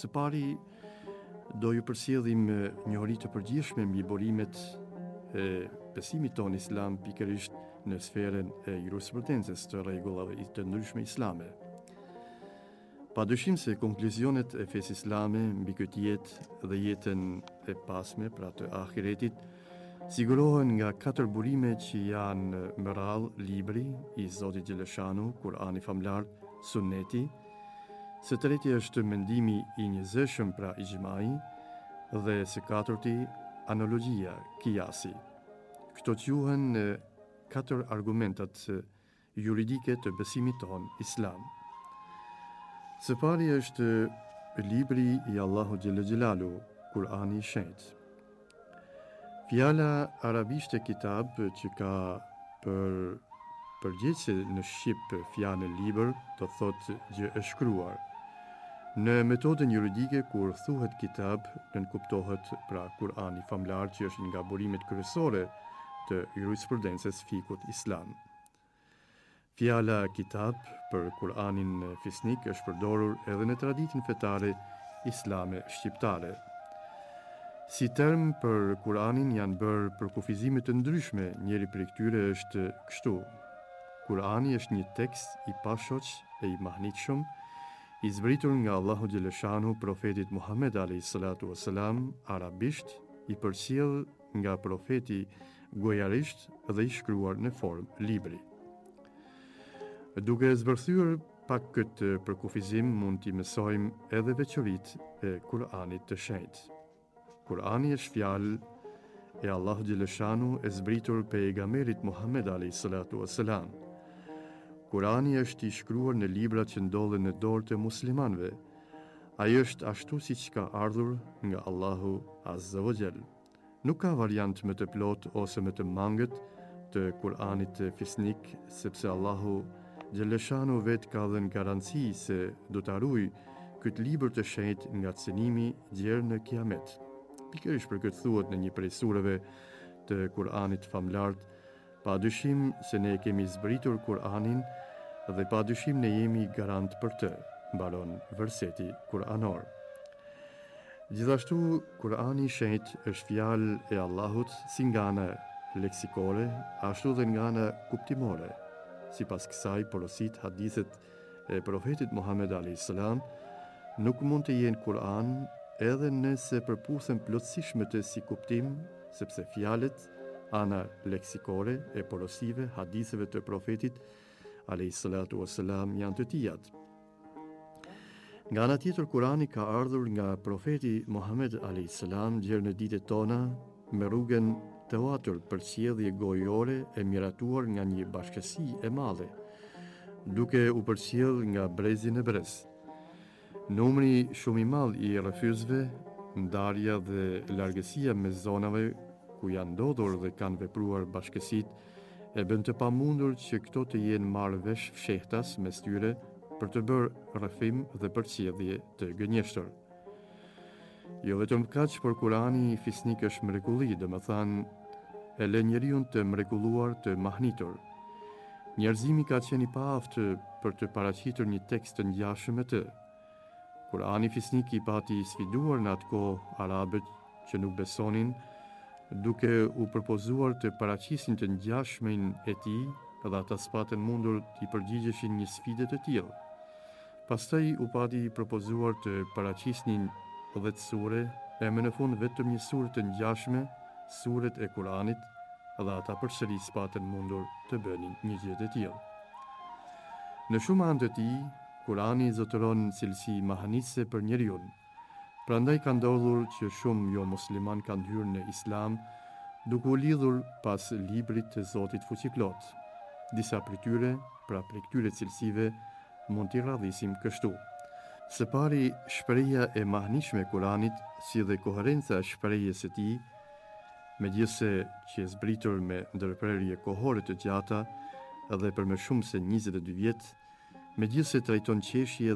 Së pari, do ju përsjellim njohuri të përgjithshme mbi burimet e besimit tonë islam pikërisht në sferën e jurisprudencës të rregullave të ndryshme islame. Padyshim se konkluzionet e fesë islame mbi këtë jetë dhe jetën e pasme, pra të ahiretit, sigurohen nga 4 burime që janë më radh libri i Zotit Gjeleshanu, Kurani famlar, Sunneti. Së treti është mendimi i njëzëshëm, pra ijmai, dhe së katërti analogjia, kijasi. Këto quhen 4 argumentat juridike të besimit ton islam. Së pari është libri i Allahu Gjelle Gjelalu, Kurani i Shenjtë. Fjala arabishte kitab, që ka për përgjithësi në shqip fjalën libër, do thotë gjë e shkruar. Në metodën juridike, kur thuhet kitab, nënkuptohet pra Kurani famlar, që është nga burimet kryesore të jurisprudencës fikut islam. Fjala kitab për Kur'anin fisnik është përdorur edhe në traditën fetare islame shqiptare. Si term për Kur'anin janë bërë përkufizime të ndryshme, njëri prej këtyre është kështu: Kur'ani është një tekst i pashoq e i mahnitshëm, i zbritur nga Allahu Gjeleshanu profetit Muhammed a.s. arabisht, i përcjell nga profeti gojarisht dhe i shkruar në formë libri. Duke zbërthyer pak këtë përkufizim, mund t'i mësojmë edhe veçoritë e Kur'anit të shenjtë. Kur'ani është fjalë e Allahu Gjeleshanu e zbritur pejgamberit Muhammed a.s. Kurani është i shkruar në libra që ndodhen në dorë të muslimanëve. Ai është ashtu siç ka ardhur nga Allahu Azza wa Jall. Nuk ka variant më të plot ose më të mangët të Kur'anit fisnik, sepse Allahu Gjeleshanu vetë ka dhënë garanci se do ta ruaj këtë libër të shenjtë nga cënimi gjerë në kiamet. Pikërisht për këtë thuhet në një prej sureve të Kur'anit famlar: padyshim se ne kemi zbritur Kur'anin dhe padyshim ne jemi garant për të, mbaron verseti kuranor. Gjithashtu, Kur'ani i shenjtë është fjalë e Allahut si nga ana leksikore, ashtu dhe nga ana kuptimore. Sipas kësaj, porosit hadithet e profetit Muhammed a.s. nuk mund të jenë Kur'an edhe nëse përputhen plotësisht me të si kuptim, sepse fjalët ana leksikore e porosive haditheve të profetit a.s. janë të tijat. Nga ana tjetër, Kurani ka ardhur nga profeti Muhammed a.s. gjerë në ditët tona me rrugën tewatur, përcjellje gojore e miratuar nga një bashkësi e madhe, duke u përcjell nga brezi në brez. Numri shumë i madh i refyzve, ndarja dhe largësia me zonave ku janë ndodhur dhe kanë vepruar bashkësitë e bën të pamundur që këto të jenë marrë vesh fshehtas mes tyre për të bërë rrëfim dhe përcjellje të gënjeshtër. Jo vetëm kaq, por Kurani fisnik është mrekulli, domethënë e lë njeriun të mrekulluar, të mahnitur. Njerëzimi ka qenë i paaftë për të paraqitur një tekst të ngjashëm me të. Kurani fisnik i pati sfiduar në atë kohë arabët që nuk besonin, duke u propozuar të paraqisin të ngjashmën e tij, dhe ata s'patën mundur t'i përgjigjeshin një sfide të tillë. Pastaj u pati propozuar të paraqisnin 10 sure, e më në fund vetëm një sure të ngjashme, suret e Kuranit, dhe ata përsëri s'patën mundur të bënin një gjë të tillë. Në shumë anë të tij, Kurani zotëron cilësi mahnitëse për njeriu. Prandaj ka ndodhur që shumë jo musliman kanë hyrë në islam duke u lidhur pas librit të Zotit fuqiplot. Disa prej tyre, pra prej këtyre cilësive, mund t'i radhisim kështu. Së pari, shprehja e mahnitshme e Kuranit, si dhe koherenca e shprehjes së tij, megjithse që e zbritur me ndërprerje kohore të gjata dhe për më shumë se 22 vjet, megjithse trajton qeshje